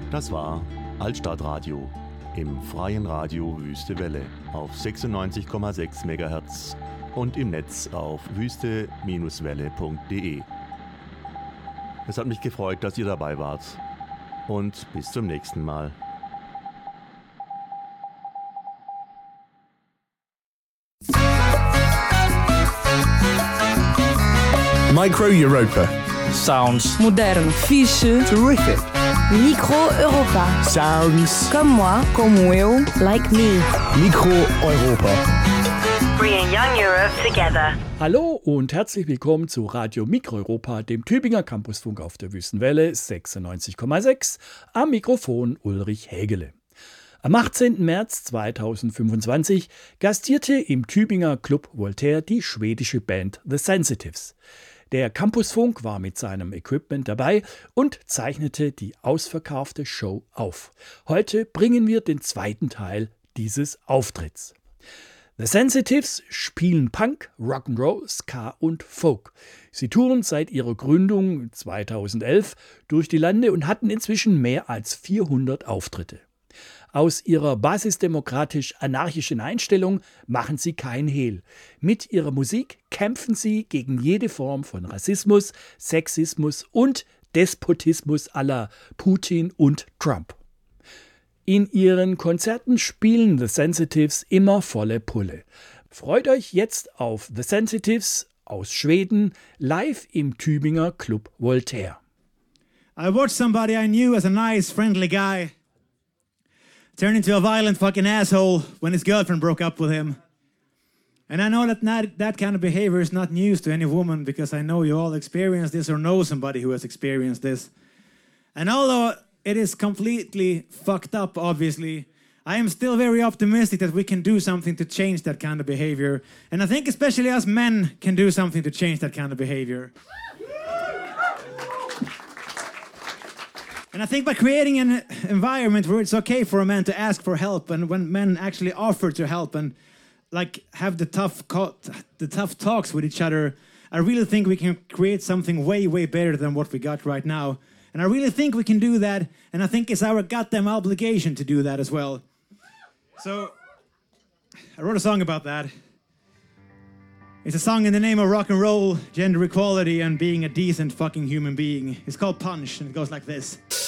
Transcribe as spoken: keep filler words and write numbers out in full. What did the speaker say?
Das war Altstadtradio im freien Radio Wüste Welle auf sechsundneunzig Komma sechs Megahertz und im Netz auf wüste Welle punkt de. Es hat mich gefreut, dass ihr dabei wart und bis zum nächsten Mal. Micro Europa. Sounds modern, fixe, Terrific. Micro Europa. Sounds Comme moi, como eu, like me. Micro Europa. Bringing young Europe together. Hallo und herzlich willkommen zu Radio Mikroeuropa, dem Tübinger Campusfunk auf der Wüstenwelle sechsundneunzig Komma sechs. Am Mikrofon Ulrich Hägele. Am achtzehnten März zweitausendfünfundzwanzig gastierte im Tübinger Club Voltaire die schwedische Band The Sensitives. Der Campusfunk war mit seinem Equipment dabei und zeichnete die ausverkaufte Show auf. Heute bringen wir den zweiten Teil dieses Auftritts. The Sensitives spielen Punk, Rock'n'Roll, Ska und Folk. Sie touren seit ihrer Gründung zweitausendelf durch die Lande und hatten inzwischen mehr als vierhundert Auftritte. Aus ihrer basisdemokratisch-anarchischen Einstellung machen sie kein Hehl. Mit ihrer Musik kämpfen sie gegen jede Form von Rassismus, Sexismus und Despotismus à la Putin und Trump. In ihren Konzerten spielen The Sensitives immer volle Pulle. Freut euch jetzt auf The Sensitives aus Schweden live im Tübinger Club Voltaire. I watched somebody I knew as a nice, friendly guy turn into a violent fucking asshole when his girlfriend broke up with him. And I know that not, that kind of behavior is not news to any woman, because I know you all experience this or know somebody who has experienced this. And although it is completely fucked up, obviously, I am still very optimistic that we can do something to change that kind of behavior. And I think especially us men can do something to change that kind of behavior. And I think by creating an environment where it's okay for a man to ask for help, and when men actually offer to help and like have the tough co- the tough talks with each other, I really think we can create something way, way better than what we got right now. And I really think we can do that, and I think it's our goddamn obligation to do that as well. So I wrote a song about that. It's a song in the name of rock and roll, gender equality, and being a decent fucking human being. It's called Punch, and it goes like this.